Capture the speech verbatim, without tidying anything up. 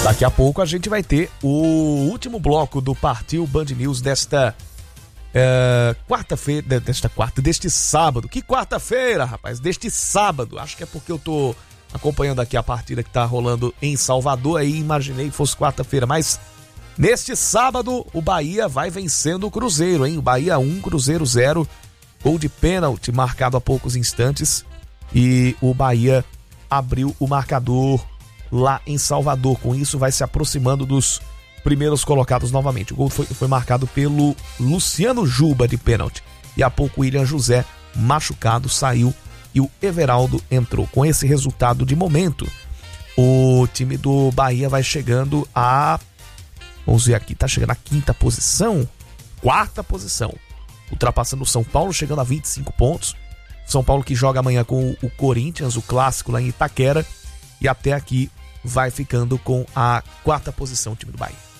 Daqui a pouco a gente vai ter o último bloco do Partiu Band News desta é, quarta-feira, desta quarta, deste sábado. Que quarta-feira, rapaz, deste sábado. Acho que é porque eu tô acompanhando aqui a partida que tá rolando em Salvador, aí imaginei que fosse quarta-feira, mas neste sábado o Bahia vai vencendo o Cruzeiro, hein? O Bahia um, Cruzeiro zero, gol de pênalti marcado há poucos instantes e o Bahia abriu o marcador lá em Salvador. Com isso vai se aproximando dos primeiros colocados novamente. O gol foi, foi marcado pelo Luciano Juba de pênalti e há pouco o William José, machucado, saiu e o Everaldo entrou. Com esse resultado de momento, o time do Bahia vai chegando a, vamos ver aqui, tá chegando à quinta posição, quarta posição, ultrapassando o São Paulo, chegando a vinte e cinco pontos. São Paulo que joga amanhã com o Corinthians, o clássico lá em Itaquera, e até aqui vai ficando com a quarta posição o time do Bahia.